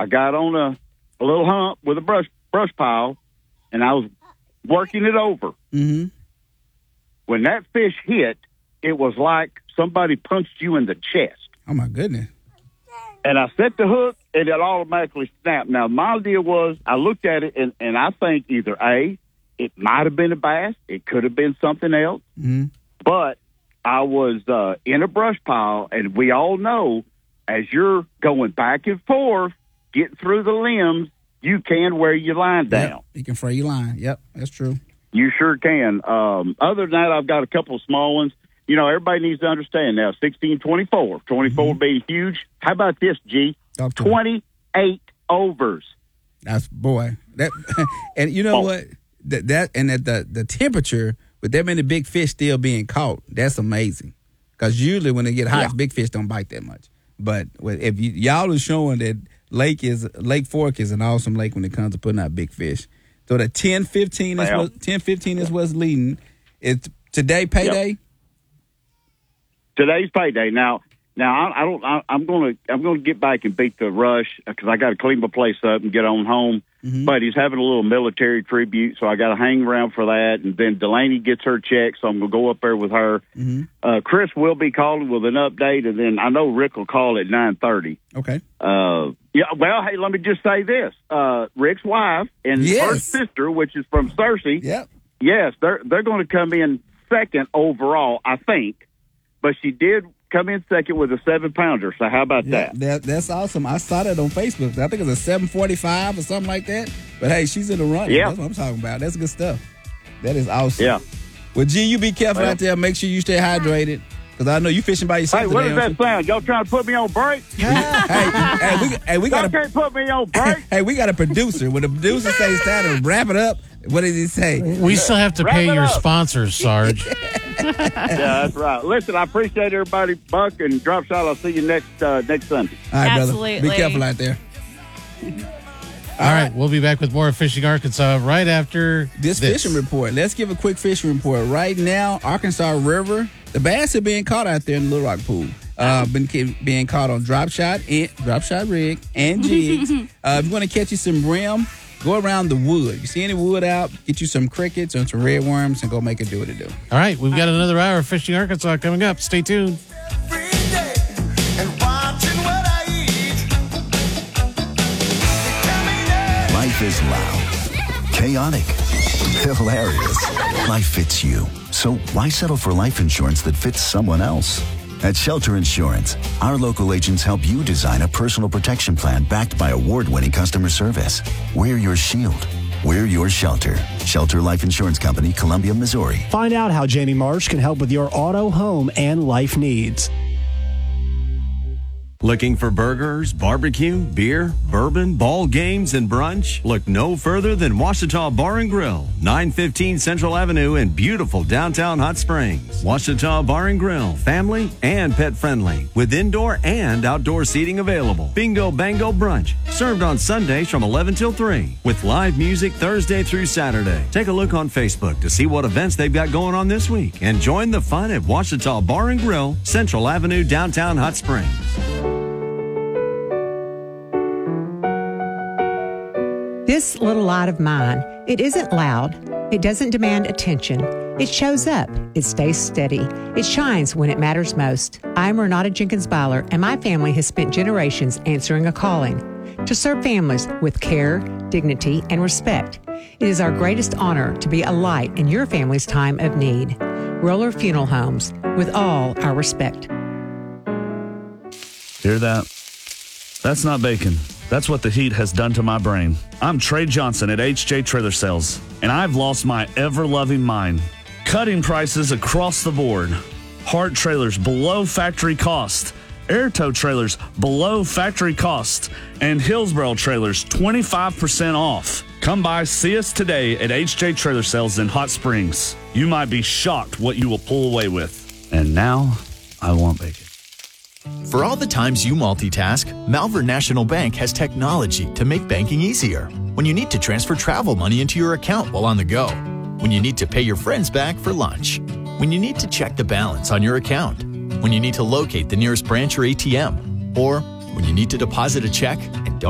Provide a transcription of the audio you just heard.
I got on a little hump with a brush pile, and I was working it over. Mm-hmm. When that fish hit, it was like somebody punched you in the chest. Oh, my goodness. And I set the hook, and it automatically snapped. Now, my deal was I looked at it, and I think either A, it might have been a bass. It could have been something else. Mm-hmm. But I was in a brush pile, and we all know as you're going back and forth, getting through the limbs, you can wear your line down. Yep. You can fray your line. Yep, that's true. You sure can. Other than that, I've got a couple of small ones. You know, everybody needs to understand now, 16, 24. 24 being huge. How about this, G? 28 overs. That's, boy. That, and you know what? And at the temperature, with that many big fish still being caught, that's amazing. Because usually when they get hot, big fish don't bite that much. But if y'all are showing that Lake Fork is an awesome lake when it comes to putting out big fish. So the 10-15 is what's leading. It's today payday. Yep. Today's payday. Now I'm gonna get back and beat the rush because I got to clean my place up and get on home. Mm-hmm. But he's having a little military tribute, so I got to hang around for that. And then Delaney gets her check, so I'm gonna go up there with her. Mm-hmm. Chris will be calling with an update, and then I know Rick will call at 9:30. Okay. Yeah. Well, hey, let me just say this: Rick's wife and her sister, which is from Searcy. Yep. Yes, they're going to come in second overall, I think. But she did come in second with a 7-pounder. So how about that? That's awesome. I saw that on Facebook. I think it was a 745 or something like that. But hey, she's in the running. Yeah. That's what I'm talking about. That's good stuff. That is awesome. Yeah. Well, G, you be careful out there. Make sure you stay hydrated. Because I know you fishing by yourself. Hey, today, what does that sound? Y'all trying to put me on break? we got can't put me on break. Hey, we got a producer. When the producer says it's time to wrap it up, what does he say? We still have to pay your sponsors, Sarge. Yeah, that's right. Listen, I appreciate everybody. Buck and Drop Shot, I'll see you next Sunday. All right, Absolutely. brother. Be careful out there. All right, we'll be back with more Fishing Arkansas right after this fishing report. Let's give a quick fishing report. Right now, Arkansas River, the bass are being caught out there in the Little Rock Pool. Being caught on drop shot rig and jigs. If you want to catch you some brim, go around the wood. You see any wood out, get you some crickets and some red worms and go make it do what it do. All right, we've got another hour of Fishing Arkansas coming up. Stay tuned. Life is loud, chaotic, hilarious. Life fits you. So why settle for life insurance that fits someone else? At Shelter Insurance, our local agents help you design a personal protection plan backed by award-winning customer service. We're your shield. We're your shelter. Shelter Life Insurance Company, Columbia, Missouri. Find out how Jamie Marsh can help with your auto, home, and life needs. Looking for burgers, barbecue, beer, bourbon, ball games, and brunch? Look no further than Ouachita Bar and Grill, 915 Central Avenue in beautiful downtown Hot Springs. Ouachita Bar and Grill, family and pet friendly, with indoor and outdoor seating available. Bingo Bango Brunch, served on Sundays from 11 till 3, with live music Thursday through Saturday. Take a look on Facebook to see what events they've got going on this week, and join the fun at Ouachita Bar and Grill, Central Avenue, downtown Hot Springs. This little light of mine, it isn't loud. It doesn't demand attention. It shows up. It stays steady. It shines when it matters most. I'm Renata Jenkins Byler, and my family has spent generations answering a calling to serve families with care, dignity, and respect. It is our greatest honor to be a light in your family's time of need. Roller Funeral Homes, with all our respect. Hear that? That's not bacon. That's what the heat has done to my brain. I'm Trey Johnson at HJ Trailer Sales, and I've lost my ever-loving mind. Cutting prices across the board. Hart trailers below factory cost. Airtow trailers below factory cost. And Hillsboro trailers 25% off. Come by, see us today at HJ Trailer Sales in Hot Springs. You might be shocked what you will pull away with. And now, I want bacon. For all the times you multitask, Malvern National Bank has technology to make banking easier. When you need to transfer travel money into your account while on the go. When you need to pay your friends back for lunch. When you need to check the balance on your account. When you need to locate the nearest branch or ATM. Or when you need to deposit a check and don't